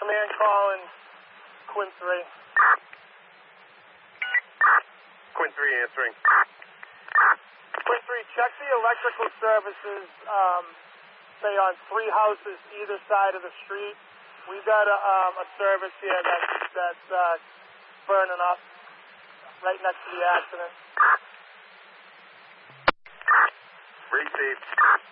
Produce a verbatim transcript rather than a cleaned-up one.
Command calling Quinn three. Quinn three answering. Quinn three, check the electrical services, um, say on three houses either side of the street. We've got a, um, a service here that's, that's uh, burning up right next to the accident. Received.